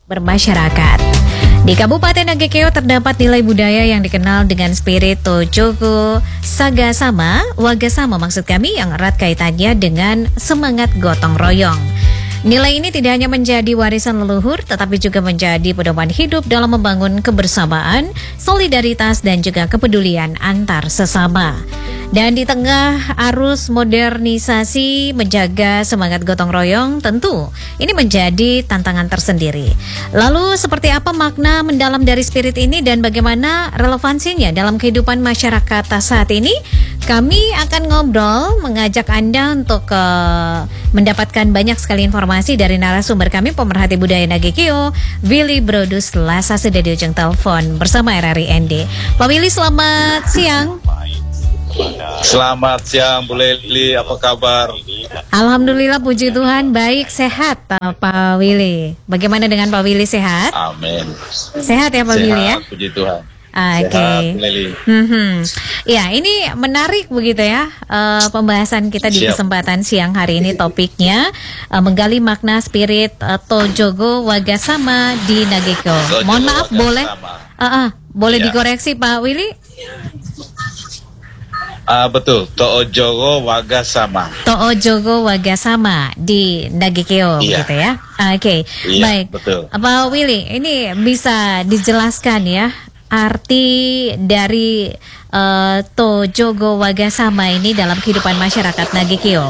bermasyarakat. Di Kabupaten Nagekeo terdapat nilai budaya yang dikenal dengan spirit Tojogo Sagasama, Wagasama maksud kami, yang erat kaitannya dengan semangat gotong royong. Nilai ini tidak hanya menjadi warisan leluhur, tetapi juga menjadi pedoman hidup dalam membangun kebersamaan, solidaritas, dan juga kepedulian antar sesama. Dan di tengah arus modernisasi, menjaga semangat gotong royong tentu ini menjadi tantangan tersendiri. Lalu seperti apa makna mendalam dari spirit ini dan bagaimana relevansinya dalam kehidupan masyarakat saat ini? Kami akan ngobrol, mengajak Anda untuk mendapatkan banyak sekali informasi dari narasumber kami, pemerhati budaya Nagekeo, Willy Brodus Lasa, sudah di ujung telepon bersama RRI-ND. Pak Willy, selamat siang. Selamat siang Bu Leli, apa kabar? Alhamdulillah, puji Tuhan, baik, sehat Pak Willy. Bagaimana dengan Pak Willy, sehat? Amin. Sehat ya Pak Willy ya? Puji Tuhan. Oke. Sehat Bu Leli. Ya, ini menarik begitu ya, pembahasan kita di kesempatan siang hari ini. Topiknya menggali makna spirit Tojogo Wagasama di Nagekeo. Mohon maaf, boleh dikoreksi Pak Willy? Betul, Tojogo Wagasama. Tojogo Wagasama di Nagekeo, Iya. gitu ya. Oke, Iya, baik. betul. Pak Willy, ini bisa dijelaskan ya arti dari Tojogo Wagasama ini dalam kehidupan masyarakat Nagekeo?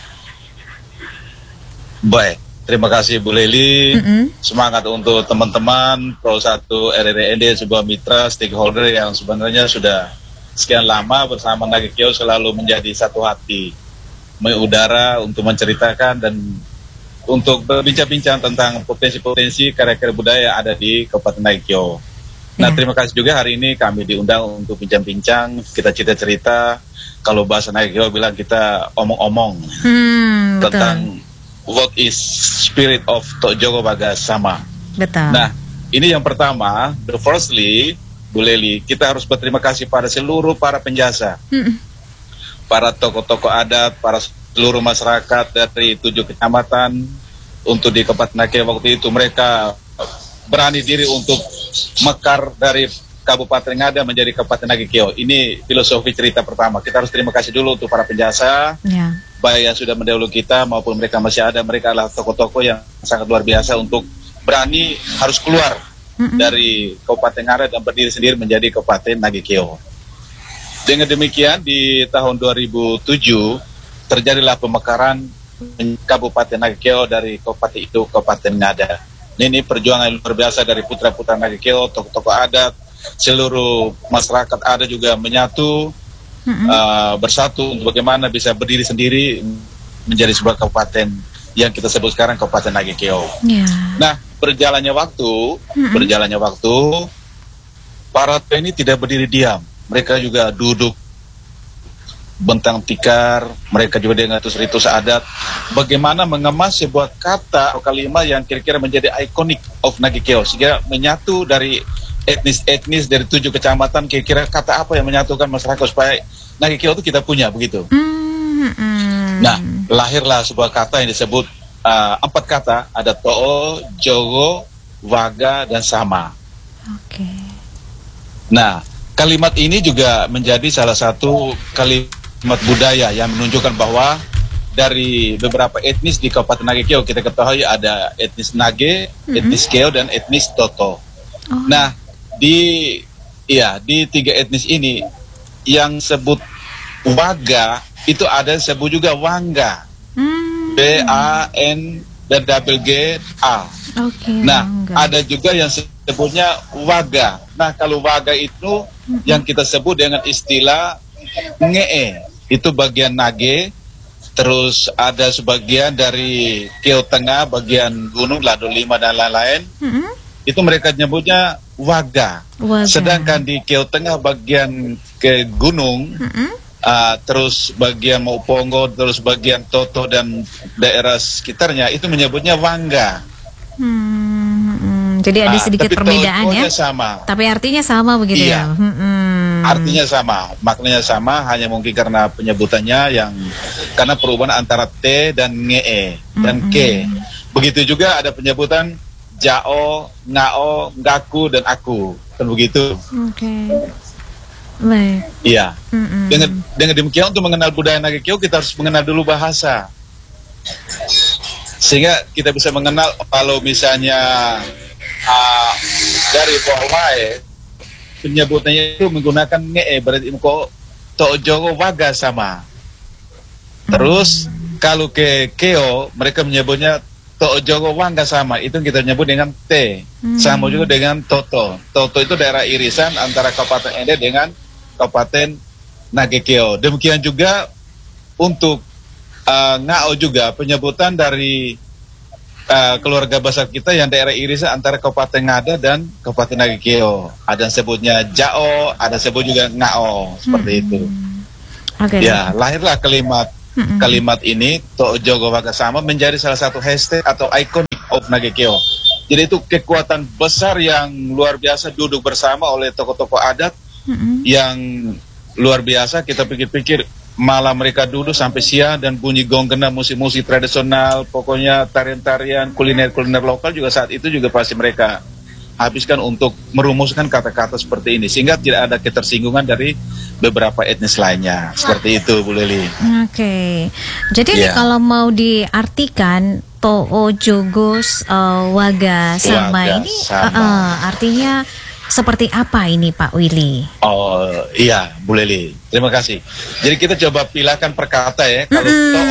Baik, terima kasih Bu Leli. Semangat untuk teman-teman Pro 1 RRI-ND, sebuah mitra stakeholder yang sebenarnya sudah sekian lama bersama Nagekeo, selalu menjadi satu hati mengudara untuk menceritakan dan untuk berbincang-bincang tentang potensi-potensi karya-karya budaya yang ada di Kabupaten Nagekeo. Nah, terima kasih juga hari ini kami diundang untuk bincang-bincang, kita cerita-cerita. Kalau bahasa Nagekeo bilang kita omong-omong tentang what is spirit of Tojogo Wagasama. Betul. Nah, ini yang pertama, the firstly, Bu Leli, kita harus berterima kasih pada seluruh para penjasa, para tokoh-tokoh adat, para seluruh masyarakat dari 7 kecamatan untuk di Kabupaten Nagekeo. Waktu itu mereka berani diri untuk mekar dari Kabupaten Ngada menjadi Kabupaten Nagekeo. Ini filosofi cerita pertama. Kita harus terima kasih dulu untuk para penjasa, baik yang sudah mendahului kita maupun mereka masih ada. Mereka adalah tokoh-tokoh yang sangat luar biasa untuk berani harus keluar dari Kabupaten Ngada dan berdiri sendiri menjadi Kabupaten Nagekeo. Dengan demikian di tahun 2007 terjadilah pemekaran Kabupaten Nagekeo dari Kabupaten itu Kabupaten Ngada. Ini perjuangan luar biasa dari putra-putra Nagekeo, tokoh-tokoh adat, seluruh masyarakat ada juga menyatu, bersatu untuk bagaimana bisa berdiri sendiri menjadi sebuah kabupaten yang kita sebut sekarang Kabupaten Nagekeo. Nah, berjalannya waktu, para TNI tidak berdiri diam. Mereka juga duduk bentang tikar, mereka juga dengan ritus adat. Bagaimana mengemas sebuah kata atau kalimat yang kira-kira menjadi ikonik of Nagekeo, sehingga menyatu dari etnis-etnis dari 7 kecamatan. Kira-kira kata apa yang menyatukan masyarakat supaya Nagekeo itu kita punya begitu. Nah, lahirlah sebuah kata yang disebut 4 kata, ada To'o, Jogo, Waga, dan Sama. Nah, kalimat ini juga menjadi salah satu kalimat budaya yang menunjukkan bahwa dari beberapa etnis di Kabupaten Nagekeo, kita ketahui ada etnis Nage, etnis Keo, dan etnis Toto. Nah, di 3 etnis ini yang sebut Waga itu ada sebut juga Wangga. B-A-N-G-A. Nah, ada juga yang sebutnya Waga. Nah, kalau Waga itu yang kita sebut dengan istilah Nge'e, itu bagian Nage. Terus ada sebagian dari Keo Tengah, bagian gunung, Lado 5 dan lain-lain. Itu mereka nyebutnya Waga. Sedangkan di Keo Tengah bagian ke gunung, terus bagian Maupongo, terus bagian Toto dan daerah sekitarnya itu menyebutnya Wangga. Jadi ada sedikit perbedaan ya, sama. Tapi artinya sama begitu ya. Artinya sama, maknanya sama, hanya mungkin karena penyebutannya yang karena perubahan antara T dan Nge dan K. Begitu juga ada penyebutan jao, ngao, ngaku, dan aku. Kan begitu. Oke. Baik. Iya. Dengan demikian untuk mengenal budaya Nagekeo kita harus mengenal dulu bahasa. Sehingga kita bisa mengenal kalau misalnya dari Pohawae penyebutannya itu menggunakan nge, berarti ko tojogo waga sama. Terus kalau ke keo mereka menyebutnya tojogo wangga sama, itu kita nyebut dengan t. Sama juga dengan toto. Toto itu daerah irisan antara Kabupaten Ende dengan Kabupaten Nagekeo. Demikian juga untuk ngao juga penyebutan dari keluarga besar kita yang daerah irisan antara Kabupaten Ngada dan Kabupaten Nagekeo. Ada yang sebutnya jao, ada sebut juga ngao, seperti itu. Ya, lahirlah kalimat ini Tojogo Wagasama menjadi salah satu hashtag atau iconic of Nagekeo. Jadi itu kekuatan besar yang luar biasa duduk bersama oleh tokoh-tokoh adat yang luar biasa. Kita pikir-pikir malah mereka duduk sampai siang dan bunyi gonggena musik-musik tradisional, pokoknya tarian-tarian, kuliner-kuliner lokal juga saat itu juga pasti mereka habiskan untuk merumuskan kata-kata seperti ini, sehingga tidak ada ketersinggungan dari beberapa etnis lainnya. Seperti itu, Bu Leli. Oke. Jadi ini kalau mau diartikan Tojogo Waga sama ini artinya seperti apa ini Pak Willy? Oh iya, Bu Leli, terima kasih. Jadi kita coba pilihkan per kata ya. Kalau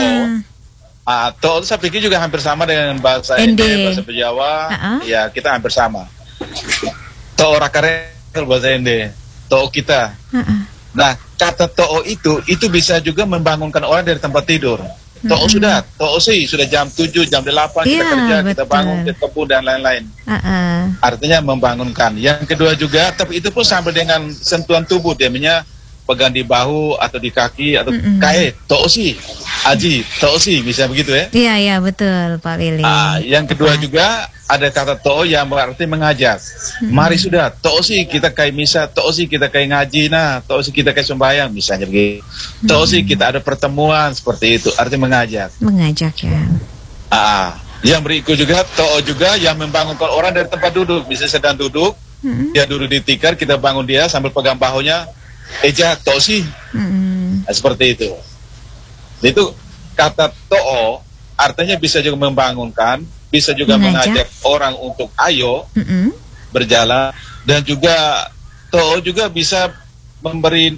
To'o saya pikir juga hampir sama dengan bahasa Ende, bahasa Jawa. Ya kita hampir sama. To'o rakare bahasa Ende, To'o kita. Nah kata To'o itu bisa juga membangunkan orang dari tempat tidur. To'o To'o sudah jam 7, jam 8 kita kerja, kita bangun ke kebun dan lain-lain. Artinya membangunkan. Yang kedua juga, tapi itu pun sampai dengan sentuhan tubuh, dia pegang di bahu atau di kaki atau kae, To'o Aji, To'o bisa begitu ya? Iya betul Pak Willy. Yang kedua juga ada kata To'o yang berarti mengajak. Mari sudah, To'o kita kai misa, To'o kita kai ngaji, To'o kita kai sembahyang, misalnya begitu. To'o kita ada pertemuan seperti itu, arti mengajak. Mengajak ya. Yang berikut juga To'o juga yang membangunkan orang dari tempat duduk, bisa sedang duduk, dia duduk di tikar, kita bangun dia sambil pegang bahunya, eja To'o seperti itu. Itu kata To'o artinya bisa juga membangunkan, bisa juga mengajak orang untuk ayo berjalan, dan juga To'o juga bisa memberi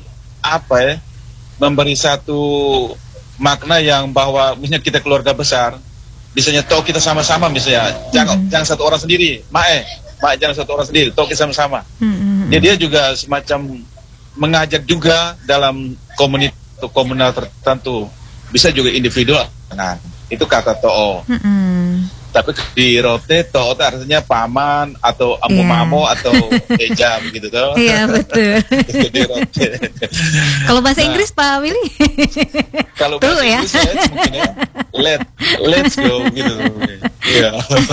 memberi satu makna yang bahwa misalnya kita keluarga besar, misalnya To'o kita sama-sama, misalnya jangan satu orang sendiri, Mae jangan satu orang sendiri, To'o kita sama-sama. Jadi dia juga semacam mengajak juga dalam komunitas tertentu, bisa juga individual. Nah, itu kata To'o. Tapi di Rote, To'o artinya paman atau amu-mamo atau eja begitu toh. Iya betul. Di Rote. Kalau bahasa Inggris Pak Willy? Kalau bahasa Inggris mungkin ya, let's go gitu. Iya.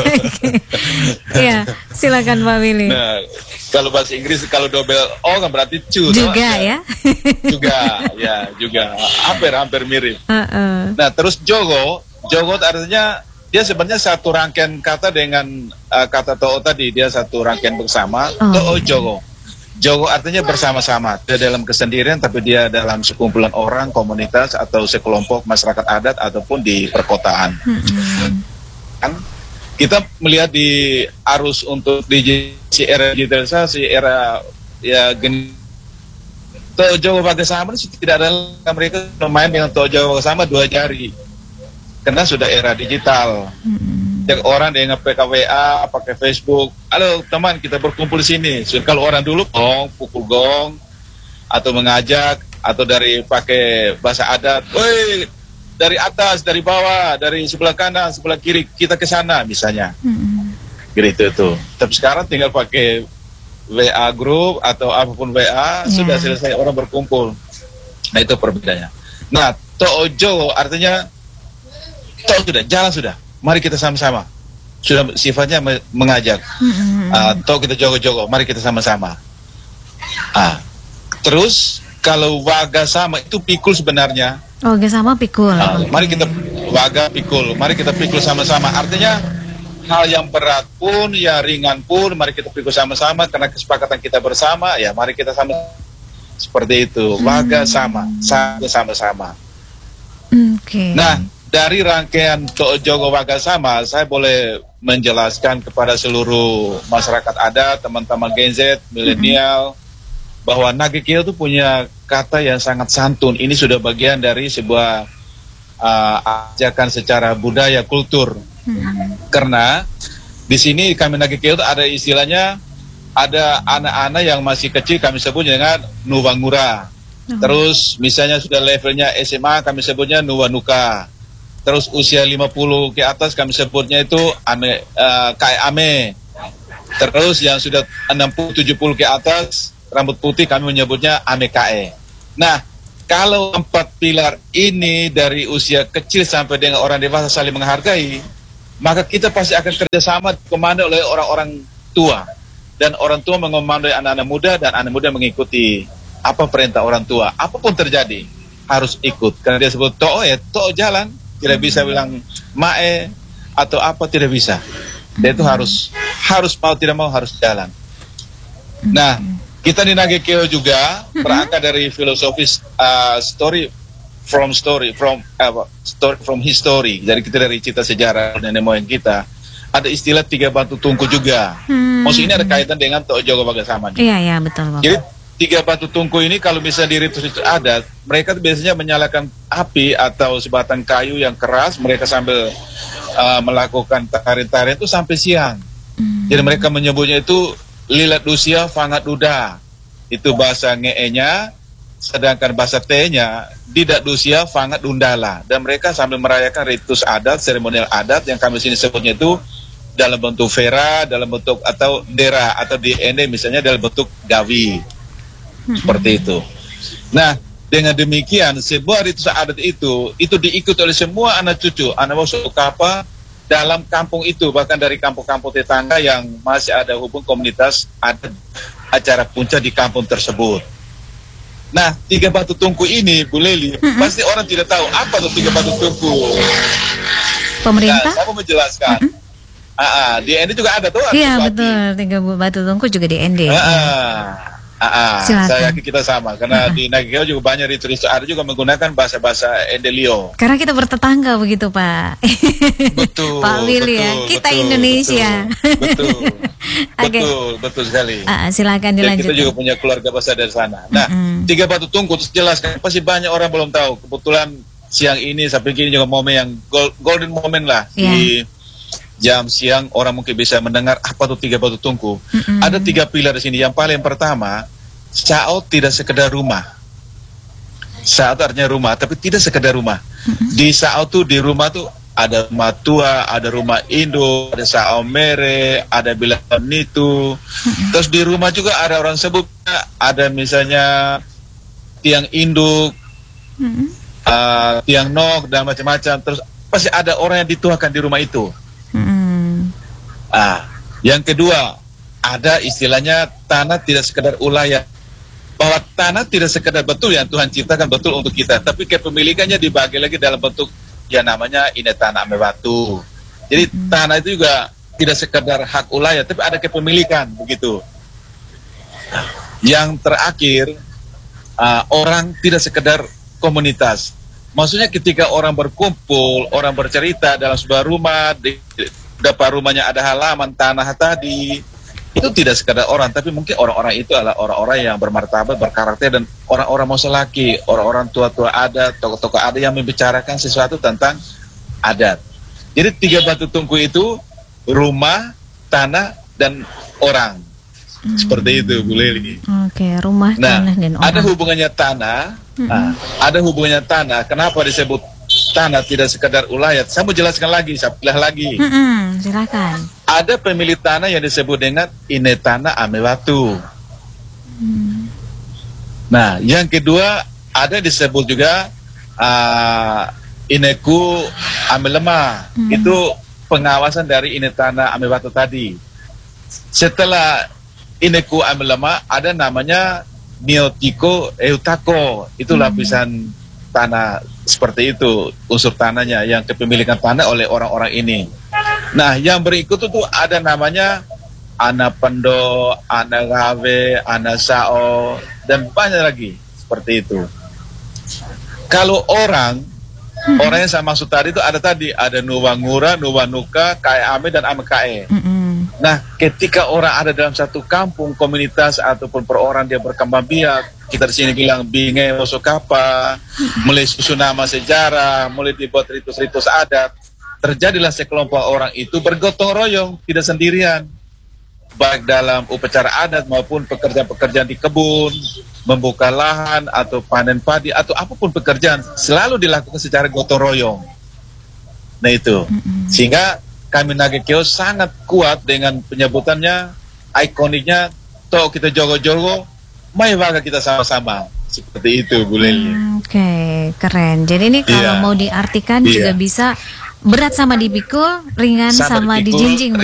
Iya, silakan Pak Willy. Nah, kalau bahasa Inggris kalau double O kan berarti choose. Juga ya. Juga hampir mirip. Nah, terus Jogo artinya dia sebenarnya satu rangkaian kata dengan kata To'o tadi, dia satu rangkaian bersama. To'o Jogo. Jogo artinya bersama-sama, dia dalam kesendirian tapi dia dalam sekumpulan orang, komunitas atau sekelompok masyarakat adat ataupun di perkotaan. Kan kita melihat di arus untuk era digitalisasi, era ya To'o Jogo Wagasama tidak ada mereka bermain dengan To'o Jogo Wagasama 2 jari. Karena sudah era digital. Orang dengan PKWA, pakai Facebook. Halo teman, kita berkumpul di sini. So, kalau orang dulu pukul gong atau mengajak atau dari pakai bahasa adat, woi dari atas, dari bawah, dari sebelah kanan, sebelah kiri kita ke sana misalnya. Gitu tuh. Tapi sekarang tinggal pakai WA group atau apapun WA, sudah selesai orang berkumpul. Nah itu perbedaannya. Nah To'o artinya To'o jalan sudah, mari kita sama-sama. Sudah sifatnya mengajak. To'o kita jogo-jogo, mari kita sama-sama. Terus kalau Wagasama itu pikul sebenarnya. Wagasama pikul. Mari kita Waga pikul, mari kita pikul sama-sama. Artinya hal yang berat pun, yang ringan pun, mari kita pikul sama-sama karena kesepakatan kita bersama. Ya, mari kita sama seperti itu. Waga sama-sama. Nah, dari rangkaian To'ojogo Waga Sama, saya boleh menjelaskan kepada seluruh masyarakat adat, teman-teman Gen Z, milenial, bahwa Nagekeo itu punya kata yang sangat santun. Ini sudah bagian dari sebuah ajakan secara budaya kultur. Karena di sini kami Nagekeo itu ada istilahnya, ada anak-anak yang masih kecil kami sebut dengan Nuwangura. Terus misalnya sudah levelnya SMA kami sebutnya Nuwanuka. Terus usia 50 ke atas kami sebutnya itu Kae Ame. Terus yang sudah 60-70 ke atas rambut putih kami menyebutnya Ame Kae. Nah, kalau 4 pilar ini dari usia kecil sampai dengan orang dewasa saling menghargai, maka kita pasti akan kerjasama dikomando oleh orang-orang tua. Dan orang tua mengomandoi anak-anak muda dan anak muda mengikuti apa perintah orang tua. Apapun terjadi harus ikut. Karena dia sebut to'o ya, to'o jalan. Tidak bisa bilang mae atau apa, tidak bisa. Dia itu harus mau tidak mau harus jalan. Nah, kita di Nagekeo juga berangkat dari filosofis story from history. Jadi kita dari cerita sejarah nenek moyang kita. Ada istilah 3 batu tungku juga. Maksudnya ini ada kaitan dengan To'ojogo Waga Sama. Iya, betul Bapak. Jadi 3 batu tungku ini kalau misalnya di ritus adat, mereka biasanya menyalakan api atau sebatang kayu yang keras, mereka sambil melakukan tarian-tarian itu sampai siang. Jadi mereka menyebutnya itu lilat dusia fangat duda. Itu bahasa nge-nya, sedangkan bahasa T-nya didak dusia fangat dundala. Dan mereka sambil merayakan ritus adat, seremonial adat yang kami sini sebutnya itu dalam bentuk vera, dalam bentuk atau dera atau di ende misalnya dalam bentuk gawi. Seperti itu. Nah, dengan demikian sebuah ritus adat itu diikuti oleh semua anak cucu, anak bosok kapa dalam kampung itu, bahkan dari kampung-kampung tetangga yang masih ada hubung komunitas ada acara puncak di kampung tersebut. Nah, 3 batu tungku ini, Bu Leli, pasti orang tidak tahu apa tuh 3 batu tungku. Pemerintah? Nah, saya mau menjelaskan. Di ND juga ada tuh. Iya betul, 3 batu tungku juga di ND. Saya yakin kita sama karena di Nagekeo juga banyak ritus ada juga menggunakan bahasa-bahasa Endelio. Karena kita bertetangga begitu Pak. Betul. Pak Willy ya, kita betul, Indonesia. Betul sekali. Silakan dilanjut. Kita juga punya keluarga besar dari sana. Nah, 3 batu tungku terus jelaskan. Pasti banyak orang belum tahu. Kebetulan siang ini sampai kini juga momen yang golden moment lah di jam siang orang mungkin bisa mendengar apa tuh 3 batu tungku. Ada 3 pilar di sini. Yang paling pertama, Sao tidak sekedar rumah. Sao artinya rumah, tapi tidak sekedar rumah. Di Sao tuh di rumah tuh ada rumah tua, ada rumah Indo, ada Sao mere, ada bilang itu. Terus di rumah juga ada orang sebut ada misalnya tiang induk, tiang nok dan macam-macam. Terus pasti ada orang yang dituakan di rumah itu. Yang kedua, ada istilahnya tanah tidak sekedar ulayah. Bahwa tanah tidak sekedar betul yang Tuhan ciptakan betul untuk kita, tapi kepemilikannya dibagi lagi dalam bentuk yang namanya ini tanah ame batu. Jadi tanah itu juga tidak sekedar hak ulayah, tapi ada kepemilikan begitu. Yang terakhir, orang tidak sekedar komunitas. Maksudnya ketika orang berkumpul, orang bercerita dalam sebuah rumah, di depan rumahnya ada halaman tanah tadi, itu tidak sekadar orang, tapi mungkin orang-orang itu adalah orang-orang yang bermartabat, berkarakter, dan orang-orang mosolaki, orang-orang tua-tua adat, tokoh-tokoh adat yang membicarakan sesuatu tentang adat. Jadi 3 batu tungku itu rumah, tanah, dan orang. Seperti itu, Bu Leli. Oke, rumah, tanah, dan orang. Ada hubungannya tanah. Ada hubungannya tanah. Kenapa disebut tanah tidak sekadar ulayat? Saya mau jelaskan lagi, saya pilih lagi. Silakan. Ada pemilik tanah yang disebut dengan ine tanah ame batu. Nah, yang kedua ada disebut juga ineku ame lemah. Itu pengawasan dari ine tanah ame batu tadi. Setelah ineku ame lemah ada namanya Niotiko Eutako, itu lapisan tanah seperti itu, unsur tanahnya yang kepemilikan tanah oleh orang-orang ini. Nah, yang berikut itu ada namanya anak pendo, anak gawe, anak sao, dan banyak lagi seperti itu. Kalau orang yang saya maksud tadi itu ada nuwa ngura, nuwa nuka, kae ame dan ame kae. Nah, ketika orang ada dalam satu kampung, komunitas ataupun per orang dia berkembang biak, kita di sini bilang binge osokapa, mulai susun nama sejarah, mulai dibuat ritus-ritus adat, terjadilah sekelompok orang itu bergotong royong, tidak sendirian, baik dalam upacara adat maupun pekerjaan-pekerjaan di kebun, membuka lahan atau panen padi atau apapun pekerjaan selalu dilakukan secara gotong royong. Nah itu, sehingga kami Nagekeo sangat kuat dengan penyebutannya, ikoniknya, toh kita jogo-jogo, mai waga kita sama-sama. Seperti itu, Bu Leli. Oke, keren. Jadi ini kalau mau diartikan juga bisa berat sama dipikul, ringan sama dijinjing.